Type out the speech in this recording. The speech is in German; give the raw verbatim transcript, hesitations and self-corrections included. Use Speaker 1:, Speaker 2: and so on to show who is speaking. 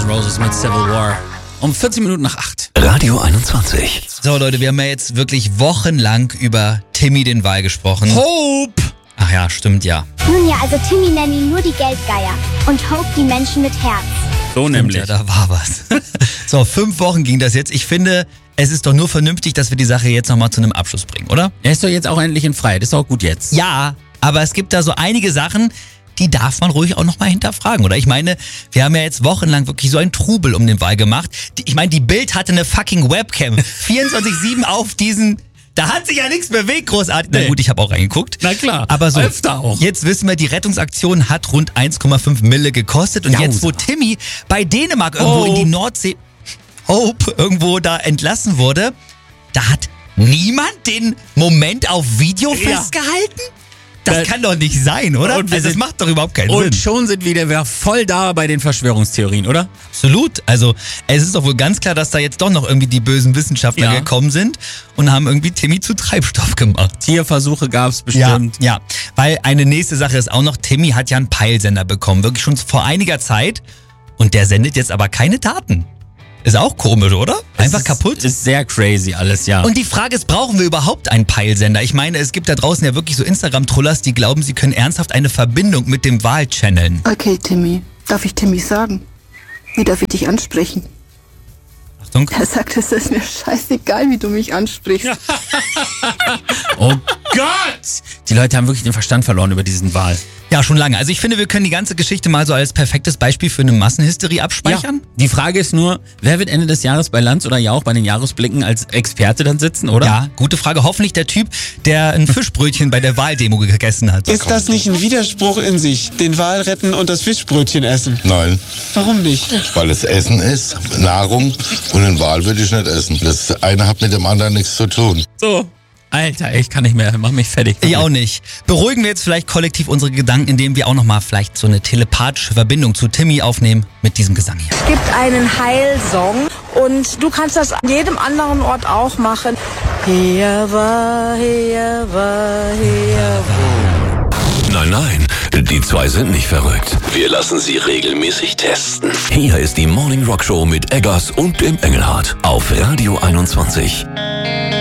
Speaker 1: Roses mit Civil War. Um vierzehn Minuten nach acht.
Speaker 2: Radio einundzwanzig.
Speaker 3: So Leute, wir haben ja jetzt wirklich wochenlang über Timmy den Wal gesprochen.
Speaker 1: Hope!
Speaker 3: Ach ja, stimmt ja.
Speaker 4: Nun ja, also Timmy nennen ihn nur die Geldgeier und Hope die Menschen mit Herz.
Speaker 1: So nämlich.
Speaker 3: Ja, da war was. So, fünf Wochen ging das jetzt. Ich finde, es ist doch nur vernünftig, dass wir die Sache jetzt nochmal zu einem Abschluss bringen, oder?
Speaker 1: Er ist doch jetzt auch endlich in Freiheit. Ist doch auch gut jetzt.
Speaker 3: Ja, aber es gibt da so einige Sachen, die darf man ruhig auch nochmal hinterfragen, oder? Ich meine, wir haben ja jetzt wochenlang wirklich so einen Trubel um den Wal gemacht. Die, ich meine, die Bild hatte eine fucking Webcam. vierundzwanzig sieben auf diesen... Da hat sich ja nichts bewegt, großartig.
Speaker 1: Nee.
Speaker 3: Na gut, ich habe auch reingeguckt.
Speaker 1: Na klar,
Speaker 3: aber so,
Speaker 1: öfter auch.
Speaker 3: Jetzt wissen wir, die Rettungsaktion hat rund eins Komma fünf Mille gekostet. Und
Speaker 1: Jausa.
Speaker 3: jetzt, wo Timmy bei Dänemark irgendwo
Speaker 1: Oh.
Speaker 3: in die Nordsee, Hope, irgendwo da entlassen wurde, da hat niemand den Moment auf Video
Speaker 1: Ja.
Speaker 3: festgehalten? Das
Speaker 1: Da-
Speaker 3: kann doch nicht sein, oder?
Speaker 1: Und wir
Speaker 3: Also das
Speaker 1: sind-
Speaker 3: macht doch überhaupt keinen
Speaker 1: Und
Speaker 3: Sinn.
Speaker 1: schon sind wir wieder voll da bei den Verschwörungstheorien, oder?
Speaker 3: Absolut. Also es ist doch wohl ganz klar, dass da jetzt doch noch irgendwie die bösen Wissenschaftler
Speaker 1: Ja.
Speaker 3: gekommen sind und haben irgendwie Timmy zu Treibstoff gemacht.
Speaker 1: Tierversuche gab's bestimmt.
Speaker 3: Ja, ja, weil eine nächste Sache ist auch noch, Timmy hat ja einen Peilsender bekommen, wirklich schon vor einiger Zeit. Und der sendet jetzt aber keine Daten. Ist auch komisch, oder? Einfach
Speaker 1: Es
Speaker 3: kaputt.
Speaker 1: Ist, ist sehr crazy alles, ja.
Speaker 3: Und die Frage ist, brauchen wir überhaupt einen Peilsender? Ich meine, es gibt da draußen ja wirklich so Instagram-Trollers, die glauben, sie können ernsthaft eine Verbindung mit dem Wal channeln.
Speaker 5: Okay, Timmy. Darf ich Timmy sagen? Wie darf ich dich ansprechen?
Speaker 3: Achtung.
Speaker 5: Er sagt, es ist mir scheißegal, wie du mich ansprichst.
Speaker 1: Oh Gott! Die Leute haben wirklich den Verstand verloren über diesen Wal.
Speaker 3: Ja, schon lange. Also ich finde, wir können die ganze Geschichte mal so als perfektes Beispiel für eine Massenhysterie abspeichern.
Speaker 1: Die Frage ist nur, wer wird Ende des Jahres bei Lanz oder Jauch bei den Jahresblicken als Experte dann sitzen, oder?
Speaker 3: Ja, gute Frage. Hoffentlich der Typ, der ein Fischbrötchen bei der Waldemo gegessen hat.
Speaker 6: Ist das nicht ein Widerspruch in sich? Den Wal retten und das Fischbrötchen essen?
Speaker 7: Nein,
Speaker 6: Warum nicht?
Speaker 7: weil es Essen ist, Nahrung, und den Wal würde ich nicht essen. Das eine hat mit dem anderen nichts zu tun.
Speaker 1: So. Alter, ich kann nicht mehr. Mach mich fertig.
Speaker 3: Ich auch nicht. Beruhigen wir jetzt vielleicht kollektiv unsere Gedanken, indem wir auch nochmal vielleicht so eine telepathische Verbindung zu Timmy aufnehmen mit diesem Gesang hier.
Speaker 8: Es gibt einen Heilsong und du kannst das an jedem anderen Ort auch machen. Hier war, hier war, hier war.
Speaker 2: Nein, nein, die zwei sind nicht verrückt. Wir lassen sie regelmäßig testen. Hier ist die Morning Rock Show mit Eggers und dem Engelhardt auf Radio einundzwanzig.